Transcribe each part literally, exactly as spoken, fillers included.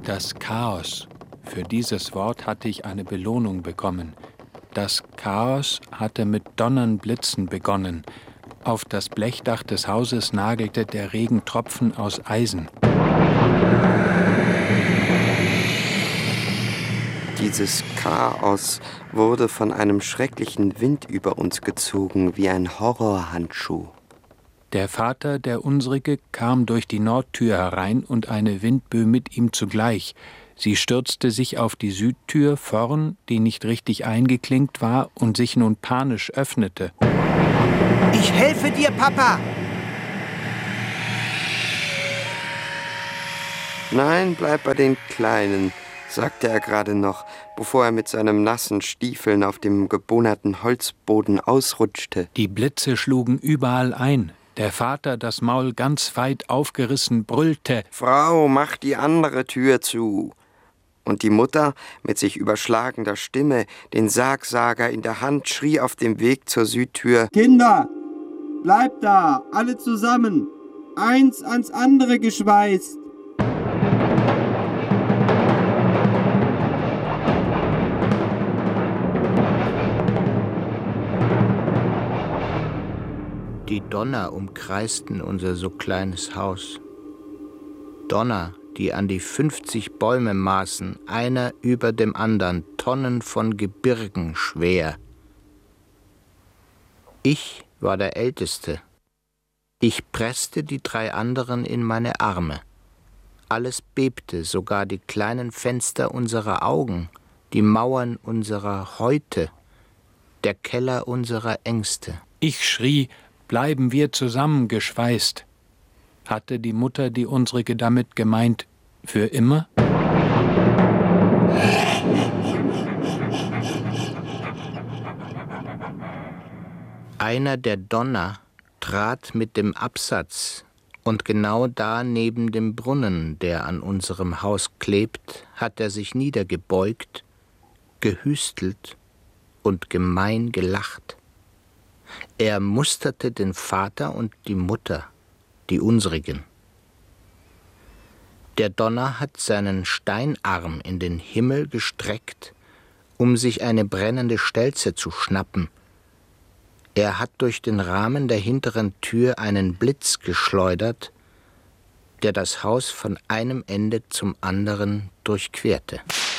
Das Chaos. Für dieses Wort hatte ich eine Belohnung bekommen. Das Chaos hatte mit Donnern Blitzen begonnen. Auf das Blechdach des Hauses nagelte der Regen Tropfen aus Eisen. Dieses Chaos wurde von einem schrecklichen Wind über uns gezogen, wie ein Horrorhandschuh. Der Vater, der unsrige, kam durch die Nordtür herein und eine Windböe mit ihm zugleich. Sie stürzte sich auf die Südtür vorn, die nicht richtig eingeklinkt war und sich nun panisch öffnete. Ich helfe dir, Papa! Nein, bleib bei den Kleinen, sagte er gerade noch, bevor er mit seinem nassen Stiefeln auf dem gebohnerten Holzboden ausrutschte. Die Blitze schlugen überall ein. Der Vater, das Maul ganz weit aufgerissen, brüllte: »Frau, mach die andere Tür zu!« Und die Mutter, mit sich überschlagender Stimme, den Sargsager in der Hand, schrie auf dem Weg zur Südtür: »Kinder, bleibt da, alle zusammen, eins ans andere geschweißt!« Die Donner umkreisten unser so kleines Haus. Donner, die an die fünfzig Bäume maßen, einer über dem andern, Tonnen von Gebirgen schwer. Ich war der Älteste. Ich presste die drei anderen in meine Arme. Alles bebte, sogar die kleinen Fenster unserer Augen, die Mauern unserer Häute, der Keller unserer Ängste. Ich schrie: »Bleiben wir zusammengeschweißt!« Hatte die Mutter, die unsrige, damit gemeint, für immer? Einer der Donner trat mit dem Absatz, und genau da neben dem Brunnen, der an unserem Haus klebt, hat er sich niedergebeugt, gehüstelt und gemein gelacht. Er musterte den Vater und die Mutter, die unsrigen. Der Donner hat seinen Steinarm in den Himmel gestreckt, um sich eine brennende Stelze zu schnappen. Er hat durch den Rahmen der hinteren Tür einen Blitz geschleudert, der das Haus von einem Ende zum anderen durchquerte.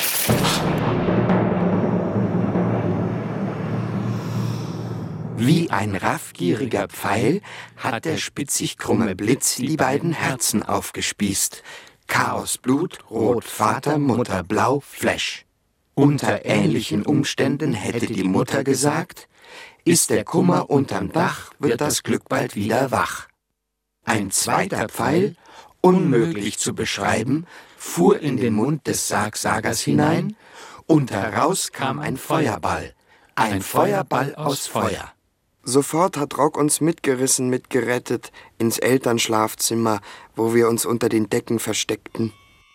Wie ein raffgieriger Pfeil hat der spitzig krumme Blitz die beiden Herzen aufgespießt. Chaosblut, Rot Vater, Mutter Blau, Flash. Unter ähnlichen Umständen hätte die Mutter gesagt: Ist der Kummer unterm Dach, wird das Glück bald wieder wach. Ein zweiter Pfeil, unmöglich zu beschreiben, fuhr in den Mund des Sargsagers hinein, und heraus kam ein Feuerball, ein Feuerball aus Feuer. Sofort hat Rock uns mitgerissen, mitgerettet, ins Elternschlafzimmer, wo wir uns unter den Decken versteckten.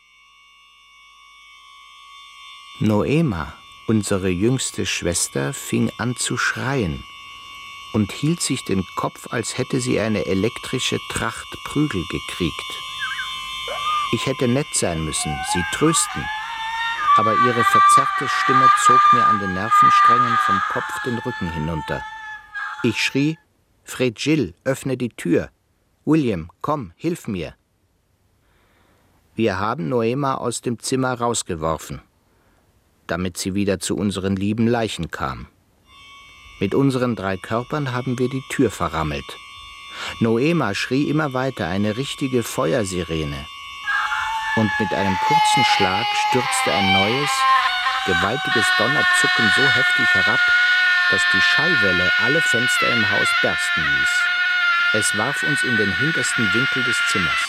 Noema, unsere jüngste Schwester, fing an zu schreien und hielt sich den Kopf, als hätte sie eine elektrische Tracht Prügel gekriegt. Ich hätte nett sein müssen, sie trösten, aber ihre verzerrte Stimme zog mir an den Nervensträngen vom Kopf den Rücken hinunter. Ich schrie: »Fred Gill, öffne die Tür! William, komm, hilf mir!« Wir haben Noema aus dem Zimmer rausgeworfen, damit sie wieder zu unseren lieben Leichen kam. Mit unseren drei Körpern haben wir die Tür verrammelt. Noema schrie immer weiter, eine richtige Feuersirene. Und mit einem kurzen Schlag stürzte ein neues, gewaltiges Donnerzucken so heftig herab, dass die Schallwelle alle Fenster im Haus bersten ließ. Es warf uns in den hintersten Winkel des Zimmers.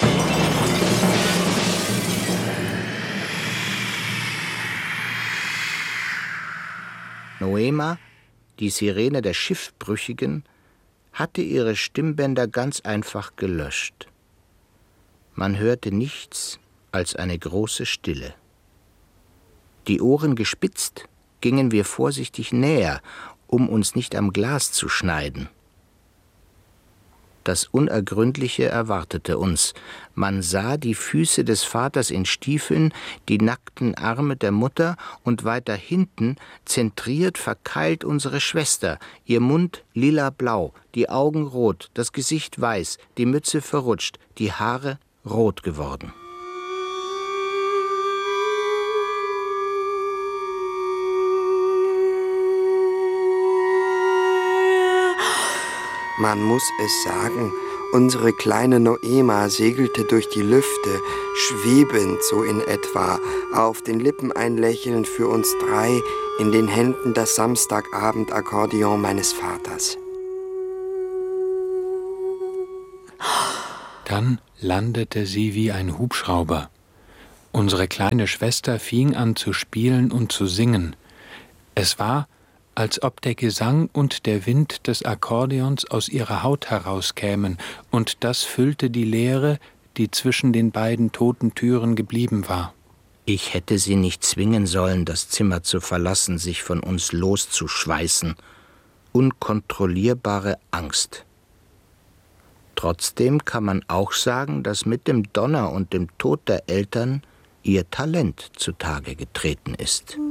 Noema, die Sirene der Schiffbrüchigen, hatte ihre Stimmbänder ganz einfach gelöscht. Man hörte nichts als eine große Stille. Die Ohren gespitzt, gingen wir vorsichtig näher, um uns nicht am Glas zu schneiden. Das Unergründliche erwartete uns. Man sah die Füße des Vaters in Stiefeln, die nackten Arme der Mutter und weiter hinten, zentriert verkeilt unsere Schwester, ihr Mund lila-blau, die Augen rot, das Gesicht weiß, die Mütze verrutscht, die Haare rot geworden. Man muss es sagen, unsere kleine Noema segelte durch die Lüfte, schwebend so in etwa, auf den Lippen ein Lächeln für uns drei, in den Händen das Samstagabend-Akkordeon meines Vaters. Dann landete sie wie ein Hubschrauber. Unsere kleine Schwester fing an zu spielen und zu singen. Es war, als ob der Gesang und der Wind des Akkordeons aus ihrer Haut herauskämen, und das füllte die Leere, die zwischen den beiden toten Türen geblieben war. Ich hätte sie nicht zwingen sollen, das Zimmer zu verlassen, sich von uns loszuschweißen. Unkontrollierbare Angst. Trotzdem kann man auch sagen, dass mit dem Donner und dem Tod der Eltern ihr Talent zutage getreten ist.